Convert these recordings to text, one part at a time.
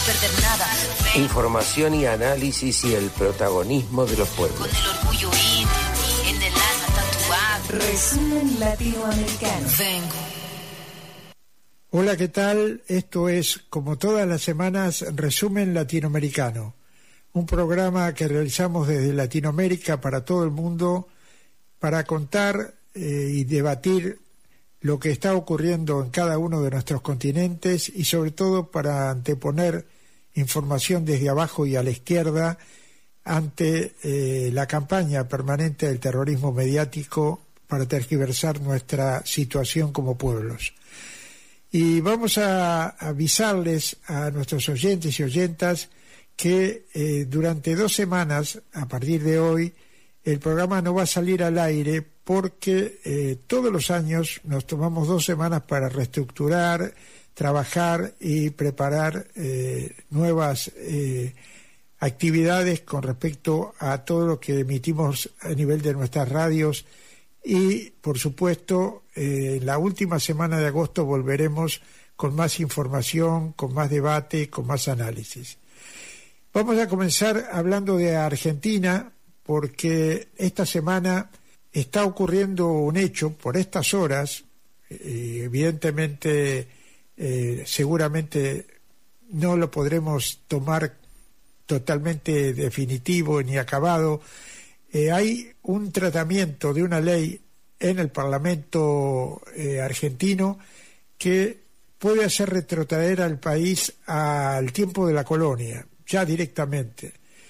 perder nada. Información y análisis y el protagonismo de los pueblos. Con el orgullo indio en el alma tatuado. Resumen latinoamericano. Vengo. Hola, ¿qué tal? Esto es, como todas las semanas, Resumen Latinoamericano, un programa que realizamos desde Latinoamérica para todo el mundo para contar y debatir lo que está ocurriendo en cada uno de nuestros continentes y sobre todo para anteponer información desde abajo y a la izquierda ante la campaña permanente del terrorismo mediático para tergiversar nuestra situación como pueblos. Y vamos a avisarles a nuestros oyentes y oyentas que durante 2 semanas, a partir de hoy, el programa no va a salir al aire porque todos los años nos tomamos 2 semanas para reestructurar, trabajar y preparar nuevas actividades con respecto a todo lo que emitimos a nivel de nuestras radios. Y, por supuesto, la última semana de agosto volveremos con más información, con más debate, con más análisis. Vamos a comenzar hablando de Argentina, porque esta semana está ocurriendo un hecho por estas horas, evidentemente, seguramente no lo podremos tomar totalmente definitivo ni acabado. Hay un tratamiento de una ley en el Parlamento argentino que puede hacer retrotraer al país al tiempo de la colonia, ya directamente.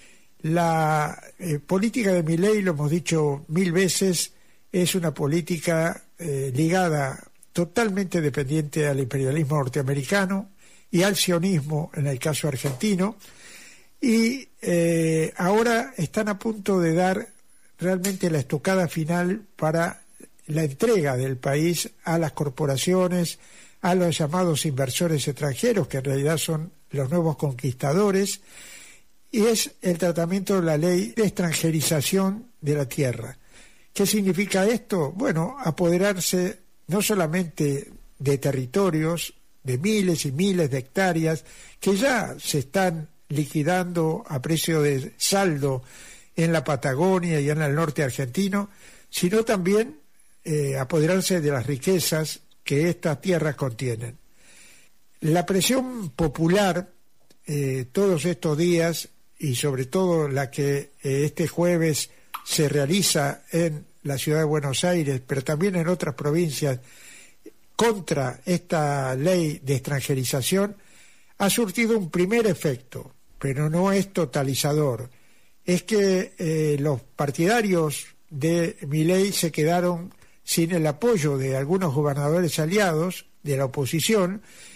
La política de Milei, lo hemos dicho 1000 veces, es una política ligada, totalmente dependiente al imperialismo norteamericano y al sionismo en el caso argentino. Y ahora están a punto de dar realmente la estocada final para la entrega del país a las corporaciones, a los llamados inversores extranjeros, que en realidad son los nuevos conquistadores, y es el tratamiento de la ley de extranjerización de la tierra. ¿Qué significa esto? Bueno, apoderarse no solamente de territorios, de miles y miles de hectáreas, que ya se están liquidando a precio de saldo en la Patagonia y en el norte argentino, sino también apoderarse de las riquezas que estas tierras contienen. La presión popular todos estos días, y sobre todo la que este jueves se realiza en la ciudad de Buenos Aires, pero también en otras provincias, contra esta ley de extranjerización, ha surtido un primer efecto, pero no es totalizador. Es que los partidarios de Milei se quedaron sin el apoyo de algunos gobernadores aliados de la oposición